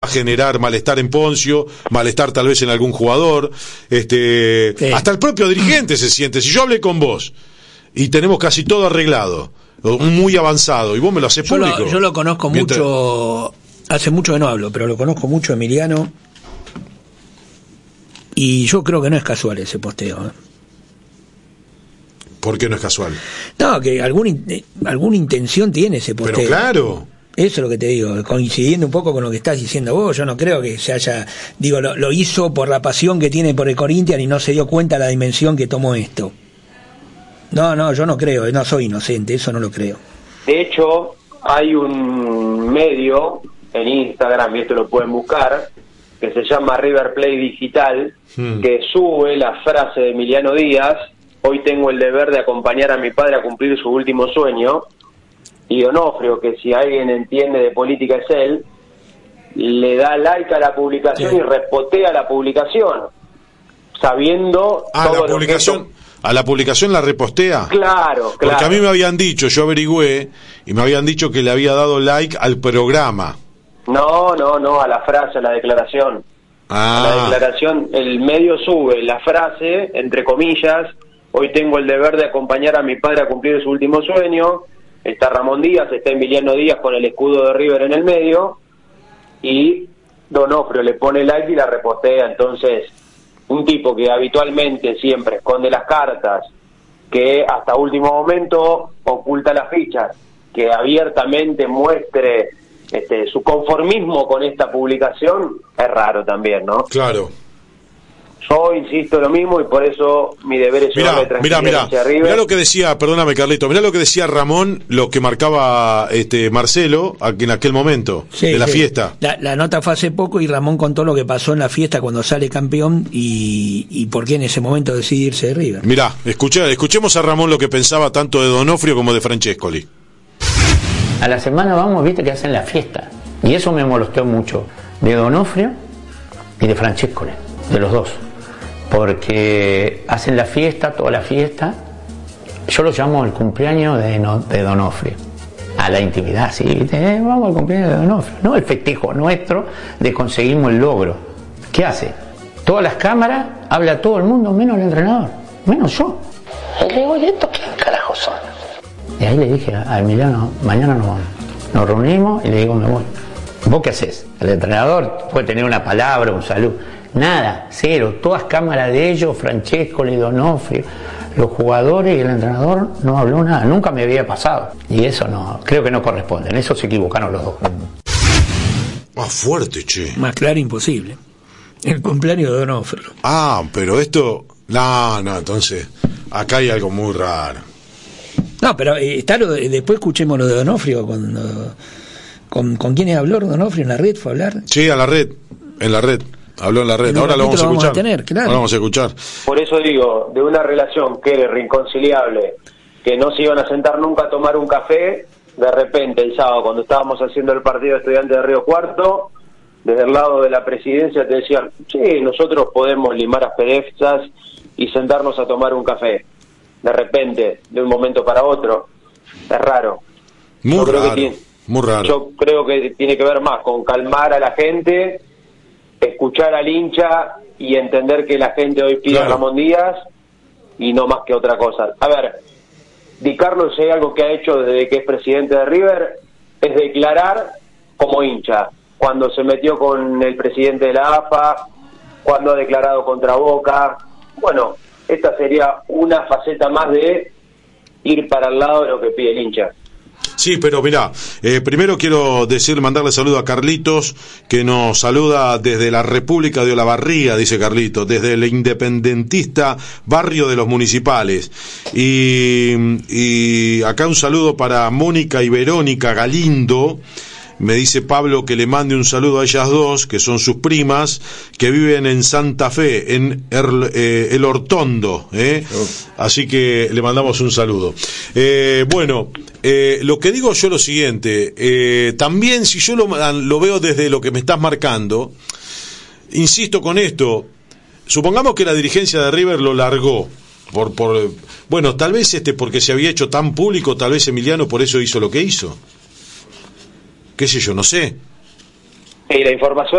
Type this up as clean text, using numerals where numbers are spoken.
generar malestar en Poncio, malestar tal vez en algún jugador, hasta el propio dirigente se siente. Si yo hablé con vos y tenemos casi todo arreglado, muy avanzado, y vos me lo hacés público. Yo lo conozco mucho, hace mucho que no hablo, pero lo conozco mucho, Emiliano, y yo creo que no es casual ese posteo, ¿eh? ¿Por qué no es casual? No, que alguna intención tiene ese posteo. Pero claro. Eso es lo que te digo, coincidiendo un poco con lo que estás diciendo vos. Yo no creo que se haya, lo hizo por la pasión que tiene por el Corinthians y no se dio cuenta de la dimensión que tomó esto. No, yo no creo, no soy inocente, eso no lo creo. De hecho, hay un medio en Instagram, y esto lo pueden buscar, que se llama River Play Digital, que sube la frase de Emiliano Díaz: hoy tengo el deber de acompañar a mi padre a cumplir su último sueño. Y Donofrio, que si alguien entiende de política es él, le da like a la publicación y repotea la publicación, sabiendo todo la publicación. ¿A la publicación la repostea? Claro. Porque a mí me habían dicho, yo averigüé, y me habían dicho que le había dado like al programa. No, a la frase, a la declaración. A la declaración, el medio sube la frase, entre comillas: hoy tengo el deber de acompañar a mi padre a cumplir su último sueño. Está Ramón Díaz, está Emiliano Díaz con el escudo de River en el medio, y Donofrio le pone like y la repostea. Entonces, un tipo que habitualmente siempre esconde las cartas, que hasta último momento oculta las fichas, que abiertamente muestre su conformismo con esta publicación, es raro también, ¿no? Claro. Yo insisto lo mismo, y por eso mi deber es llevarle tranquilidad hacia River. Mirá lo que decía, perdóname Carlito, mirá lo que decía Ramón, lo que marcaba Marcelo en aquel momento, de la fiesta. La nota fue hace poco y Ramón contó lo que pasó en la fiesta cuando sale campeón y por qué en ese momento decide irse de River. Mirá, escuchemos a Ramón lo que pensaba tanto de Donofrio como de Francescoli. A la semana vamos, viste que hacen la fiesta, y eso me molestó mucho, de Donofrio y de Francescoli, de los dos. Porque hacen la fiesta, toda la fiesta. Yo lo llamo el cumpleaños de Donofrio. A la intimidad, sí, ¿viste? Vamos al cumpleaños de Donofrio. No el festejo nuestro de conseguimos el logro. ¿Qué hace? Todas las cámaras, habla todo el mundo, menos el entrenador, menos yo. Y le digo, ¿y estos qué carajo son? Y ahí le dije a Emiliano, mañana nos reunimos y le digo, me voy. ¿Vos qué haces? El entrenador puede tener una palabra, un saludo. Nada, cero, todas cámaras de ellos, Francescoli, Donofrio, los jugadores y el entrenador, no habló nada, nunca me había pasado. Y eso no, creo que no corresponde, en eso se equivocaron los dos. Más fuerte, che. Más claro imposible. El cumpleaños de Donofrio. Pero esto, no, entonces, acá hay algo muy raro. No, pero después escuchemos lo de Donofrio, ¿con quién habló Donofrio? ¿En la red fue a hablar? Sí, en la red. Habló en la red, ahora lo vamos a escuchar. Claro. Ahora vamos a escuchar. Por eso digo, de una relación que era irreconciliable, que no se iban a sentar nunca a tomar un café, de repente el sábado, cuando estábamos haciendo el partido de Estudiantes de Río Cuarto, desde el lado de la presidencia te decían: sí, nosotros podemos limar asperezas y sentarnos a tomar un café. De repente, de un momento para otro, es raro. Muy raro. Yo creo que tiene que ver más con calmar a la gente, escuchar al hincha y entender que la gente hoy pide a Ramón Díaz, y no más que otra cosa. A ver, Di Carlo, si hay algo que ha hecho desde que es presidente de River, es declarar como hincha. Cuando se metió con el presidente de la AFA, cuando ha declarado contra Boca. Bueno, esta sería una faceta más de ir para el lado de lo que pide el hincha. Sí, pero mirá, primero quiero mandarle saludo a Carlitos, que nos saluda desde la República de Olavarría, dice Carlitos, desde el independentista barrio de los Municipales. Y acá un saludo para Mónica y Verónica Galindo. Me dice Pablo que le mande un saludo a ellas dos, que son sus primas, que viven en Santa Fe, en El Hortondo, Así que le mandamos un saludo. Lo que digo yo lo siguiente, también si yo lo veo desde lo que me estás marcando, insisto con esto, supongamos que la dirigencia de River lo largó, bueno, tal vez porque se había hecho tan público, tal vez Emiliano por eso hizo lo que hizo. Qué sé yo, no sé. Y la información